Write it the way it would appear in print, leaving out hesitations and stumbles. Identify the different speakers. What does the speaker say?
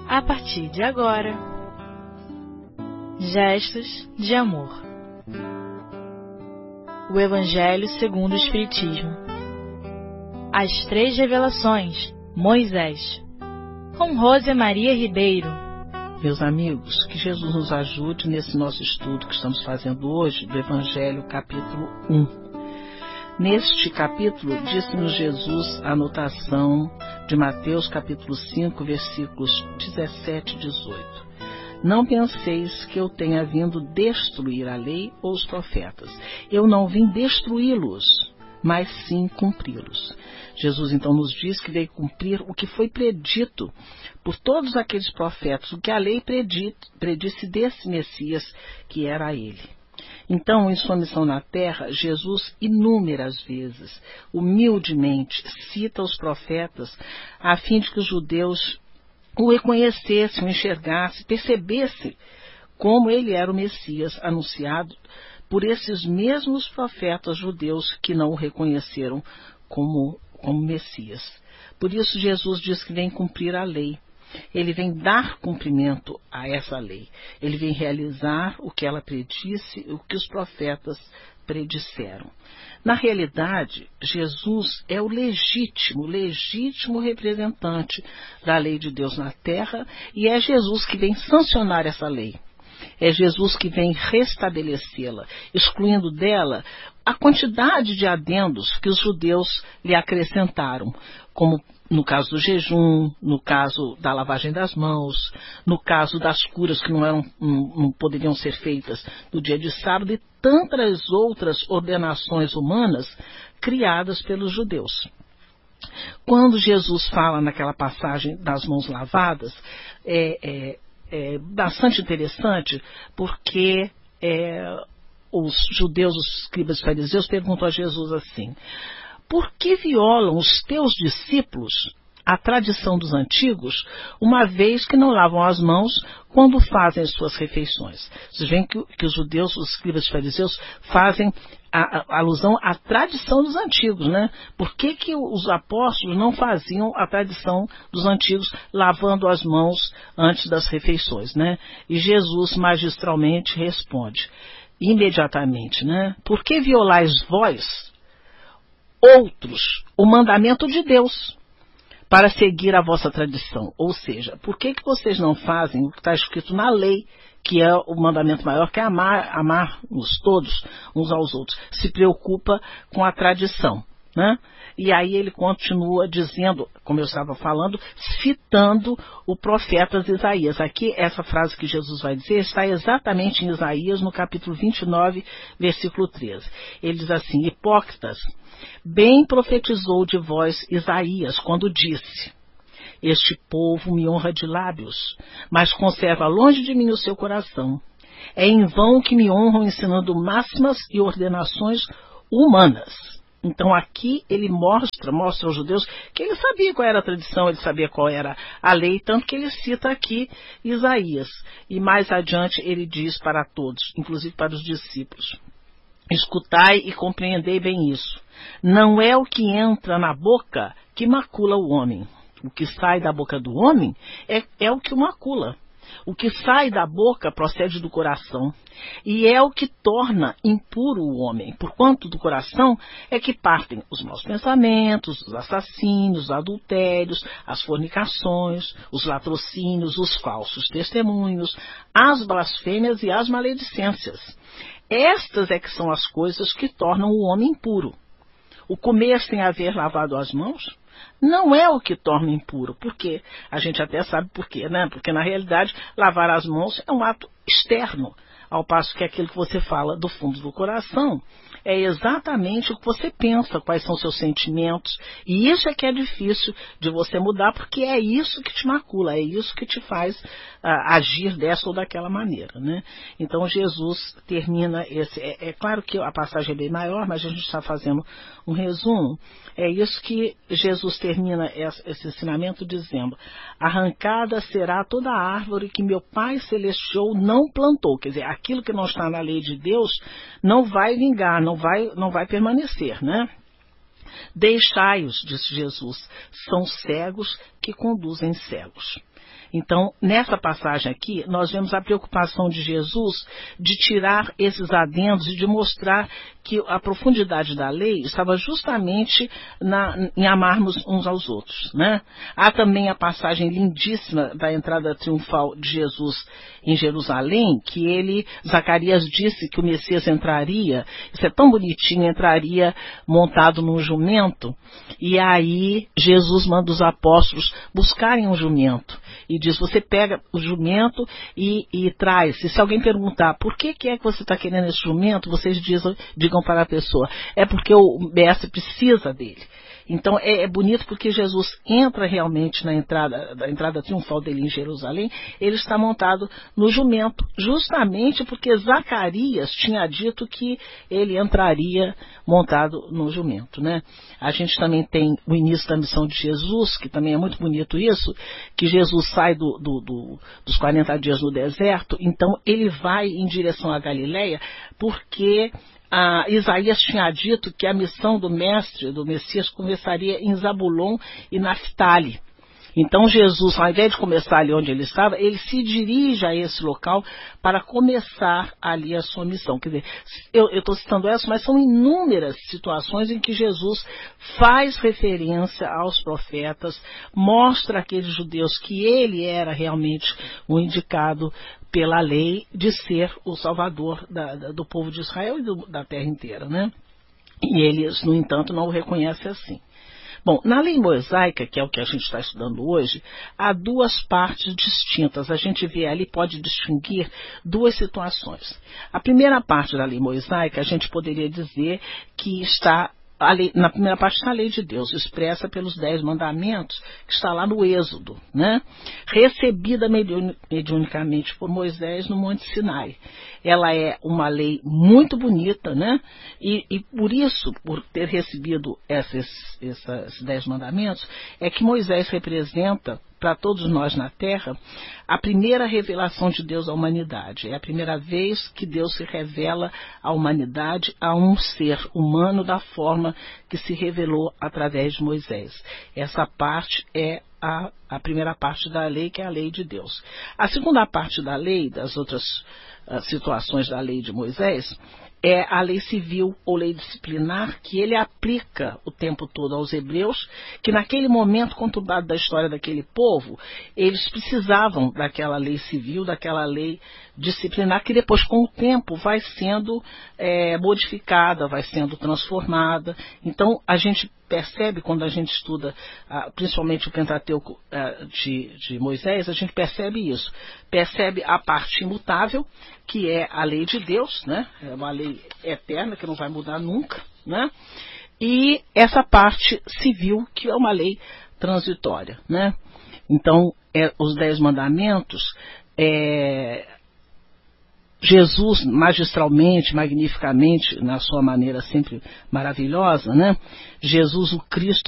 Speaker 1: a partir de agora. Gestos de amor. O Evangelho segundo o Espiritismo. As três revelações, Moisés. Com Rose Maria Ribeiro.
Speaker 2: Meus amigos, que Jesus nos ajude nesse nosso estudo que estamos fazendo hoje do Evangelho capítulo 1. Neste capítulo, disse-nos Jesus a anotação de Mateus capítulo 5, versículos 17 e 18. Não penseis que eu tenha vindo destruir a lei ou os profetas. Eu não vim destruí-los, mas sim cumpri-los. Jesus então nos diz que veio cumprir o que foi predito por todos aqueles profetas, o que a lei predisse desse Messias que era ele. Então, em sua missão na terra, Jesus inúmeras vezes, humildemente, cita os profetas a fim de que os judeus o reconhecessem, o enxergassem, percebessem como ele era o Messias anunciado por esses mesmos profetas judeus que não o reconheceram como Messias. Por isso Jesus diz que vem cumprir a lei. Ele vem dar cumprimento a essa lei. Ele vem realizar o que ela predisse, o que os profetas predisseram. Na realidade, Jesus é o legítimo representante da lei de Deus na terra, e é Jesus que vem sancionar essa lei. É Jesus que vem restabelecê-la, excluindo dela a quantidade de adendos que os judeus lhe acrescentaram, como no caso do jejum, no caso da lavagem das mãos, no caso das curas que não poderiam ser feitas no dia de sábado e tantas outras ordenações humanas criadas pelos judeus. Quando Jesus fala naquela passagem das mãos lavadas, é bastante interessante, porque os judeus, os escribas e fariseus, perguntam a Jesus assim: por que violam os teus discípulos a tradição dos antigos, uma vez que não lavam as mãos quando fazem as suas refeições? Vocês veem que os judeus, os escribas e fariseus, fazem a alusão à tradição dos antigos, né? Por que os apóstolos não faziam a tradição dos antigos, lavando as mãos antes das refeições, né? E Jesus magistralmente responde, imediatamente, né? Por que violais vós, outros, o mandamento de Deus, para seguir a vossa tradição? Ou seja, por que vocês não fazem o que está escrito na lei, que é o mandamento maior, que é amar-nos todos uns aos outros? Se preocupa com a tradição, né? E aí ele continua dizendo, como eu estava falando, citando o profeta Isaías. Aqui, essa frase que Jesus vai dizer está exatamente em Isaías, no capítulo 29, versículo 13. Ele diz assim: hipócritas, bem profetizou de vós Isaías, quando disse: este povo me honra de lábios, mas conserva longe de mim o seu coração. É em vão que me honram ensinando máximas e ordenações humanas. Então aqui ele mostra aos judeus que ele sabia qual era a tradição, ele sabia qual era a lei, tanto que ele cita aqui Isaías. E mais adiante ele diz para todos, inclusive para os discípulos: escutai e compreendei bem isso. Não é o que entra na boca que macula o homem. O que sai da boca do homem é o que o macula. O que sai da boca procede do coração, e é o que torna impuro o homem, porquanto do coração é que partem os maus pensamentos, os assassínios, os adultérios, as fornicações, os latrocínios, os falsos testemunhos, as blasfêmias e as maledicências. Estas é que são as coisas que tornam o homem impuro. O comer sem haver lavado as mãos não é o que torna impuro. Por quê? A gente até sabe por quê, né? Porque na realidade lavar as mãos é um ato externo, ao passo que aquilo que você fala do fundo do coração é exatamente o que você pensa, quais são seus sentimentos, e isso é que é difícil de você mudar, porque é isso que te macula, é isso que te faz agir dessa ou daquela maneira, né? Então Jesus termina esse, é claro que a passagem é bem maior, mas a gente está fazendo um resumo. É isso que Jesus termina esse ensinamento dizendo: arrancada será toda a árvore que meu Pai Celestial não plantou. Quer dizer, aquilo que não está na lei de Deus não vai vingar, não vai permanecer, né? Deixai-os, disse Jesus, são cegos que conduzem cegos. Então, nessa passagem aqui, nós vemos a preocupação de Jesus de tirar esses adendos e de mostrar que a profundidade da lei estava justamente em amarmos uns aos outros, né? Há também a passagem lindíssima da entrada triunfal de Jesus em Jerusalém, que Zacarias disse que o Messias entraria, isso é tão bonitinho, entraria montado num jumento, e aí Jesus manda os apóstolos buscarem um jumento, e diz, você pega o jumento e traz. E se alguém perguntar, por que é que você está querendo esse jumento, vocês digam para a pessoa, é porque o mestre precisa dele. Então é bonito porque Jesus entra realmente na entrada triunfal dele em Jerusalém, ele está montado no jumento, justamente porque Zacarias tinha dito que ele entraria montado no jumento, né? A gente também tem o início da missão de Jesus, que também é muito bonito isso, que Jesus sai dos 40 dias no deserto, então ele vai em direção à Galileia, porque Isaías tinha dito que a missão do mestre, do Messias, começaria em Zabulon e Naftali. Então Jesus, ao invés de começar ali onde ele estava, ele se dirige a esse local para começar ali a sua missão. Quer dizer, eu estou citando essa, mas são inúmeras situações em que Jesus faz referência aos profetas, mostra àqueles judeus que ele era realmente o indicado pela lei de ser o salvador do povo de Israel e da terra inteira, né? E eles, no entanto, não o reconhecem assim. Bom, na lei mosaica, que é o que a gente está estudando hoje, há duas partes distintas. A gente vê ali, pode distinguir duas situações. A primeira parte da lei mosaica, a gente poderia dizer que está na primeira parte está a lei de Deus, expressa pelos 10 mandamentos, que está lá no Êxodo, né? Recebida mediunicamente por Moisés no Monte Sinai. Ela é uma lei muito bonita, né? E por isso, por ter recebido esses 10 mandamentos, é que Moisés representa, para todos nós na Terra, a primeira revelação de Deus à humanidade. É a primeira vez que Deus se revela à humanidade, a um ser humano da forma que se revelou através de Moisés. Essa parte é a primeira parte da lei, que é a lei de Deus. A segunda parte da lei, das outras situações da lei de Moisés, é a lei civil ou lei disciplinar, que ele aplica o tempo todo aos hebreus, que naquele momento conturbado da história daquele povo, eles precisavam daquela lei civil, daquela lei disciplinar, que depois, com o tempo, vai sendo modificada, vai sendo transformada. Então, a gente percebe, quando a gente estuda principalmente o Pentateuco de Moisés, a gente percebe isso. Percebe a parte imutável, que é a lei de Deus, né? É uma lei eterna, que não vai mudar nunca, né? E essa parte civil, que é uma lei transitória, né? Então, os 10 mandamentos, Jesus, magistralmente, magnificamente, na sua maneira sempre maravilhosa, né? Jesus, o Cristo,